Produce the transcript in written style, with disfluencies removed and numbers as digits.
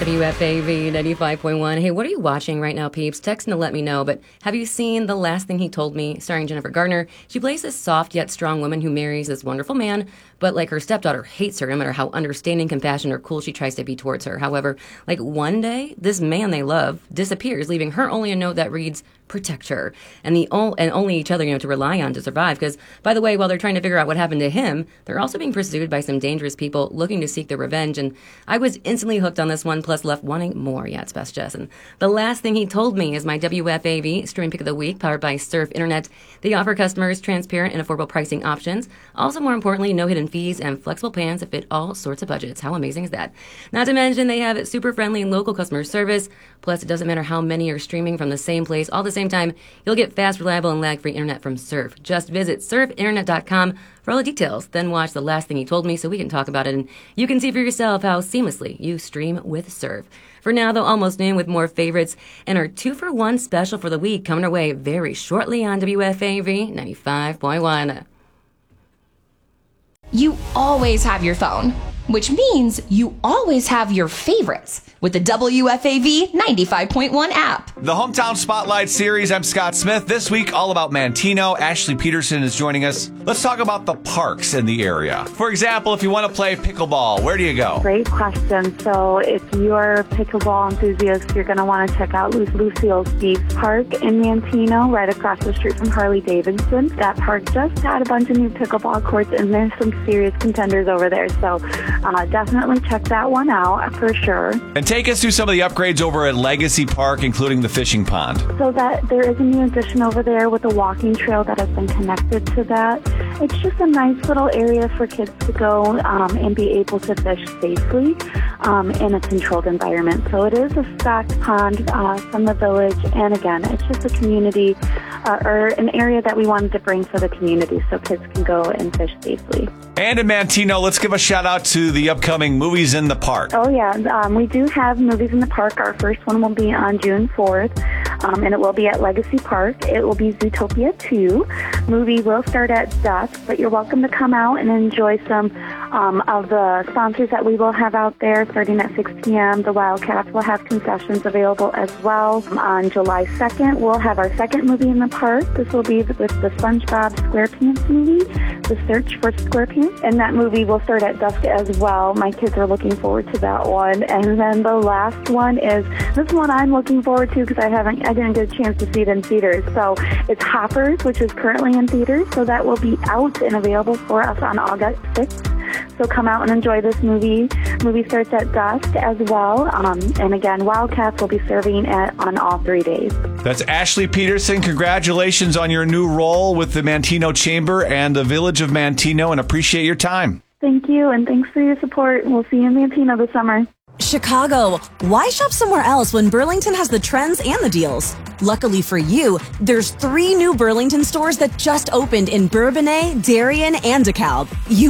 WFAV 95.1. Hey, what are you watching right now, peeps? Text to let me know. But have you seen The Last Thing He Told Me, starring Jennifer Garner? She plays this soft yet strong woman who marries this wonderful man, but like her stepdaughter hates her no matter how understanding, compassionate, or cool she tries to be towards her. However, like one day, this man they love disappears, leaving her only a note that reads, protect her, and only each other, to rely on to survive. Because, by the way, while they're trying to figure out what happened to him, they're also being pursued by some dangerous people looking to seek their revenge. And I was instantly hooked on this one, plus left wanting more. Yeah, it's best, Jess. And The Last Thing He Told Me is my WFAV stream pick of the week, powered by Surf Internet. They offer customers transparent and affordable pricing options. Also, more importantly, no hidden fees and flexible plans that fit all sorts of budgets. How amazing is that? Not to mention, they have super friendly and local customer service. Plus, it doesn't matter how many are streaming from the same place all the same time. You'll get fast, reliable, and lag-free internet from Surf. Just visit surfinternet.com for all the details. Then watch The Last Thing He Told Me so we can talk about it, and you can see for yourself how seamlessly you stream with Surf. For now, though, almost in with more favorites and our 2-for-1 special for the week coming our way very shortly on WFAV 95.1. You always have your phone, which means you always have your favorites with the WFAV 95.1 app. The Hometown Spotlight Series, I'm Scott Smith. This week, all about Manteno. Ashley Peterson is joining us. Let's talk about the parks in the area. For example, if you want to play pickleball, where do you go? Great question. So if you're a pickleball enthusiast, you're going to want to check out Lucille Steve's Park in Manteno, right across the street from Harley-Davidson. That park just had a bunch of new pickleball courts, and there's some serious contenders over there. So definitely check that one out for sure. And take us through some of the upgrades over at Legacy Park, including the fishing pond. So that there is a new addition over there with a walking trail that has been connected to that. It's just a nice little area for kids to go and be able to fish safely in a controlled environment. So it is a stocked pond from the village, and again, it's just a community or an area that we wanted to bring for the community so kids can go and fish safely. And in Manteno, let's give a shout out to the upcoming Movies in the Park. Oh, yeah. We do have Movies in the Park. Our first one will be on June 4th, and it will be at Legacy Park. It will be Zootopia 2. Movie will start at dusk, but you're welcome to come out and enjoy some of the sponsors that we will have out there starting at 6 p.m. The Wildcats will have concessions available as well. On July 2nd, we'll have our second movie in the park. This will be with the SpongeBob SquarePants movie, The Search for SquarePants, and that movie will start at dusk as well. My kids are looking forward to that one. And then the last one is this one I'm looking forward to because I didn't get a chance to see it in theaters. So it's Hoppers, which is currently in theaters. So that will be out and available for us on August 6th. So come out and enjoy this movie. Movie starts at dusk as well. And again, Wildcats will be serving on all 3 days. That's Ashley Peterson. Congratulations on your new role with the Manteno Chamber and the Village of Manteno, and appreciate your time. Thank you, and thanks for your support. We'll see you in Manteno this summer. Chicago, why shop somewhere else when Burlington has the trends and the deals? Luckily for you, there's 3 new Burlington stores that just opened in Bourbonnais, Darien, and DeKalb. You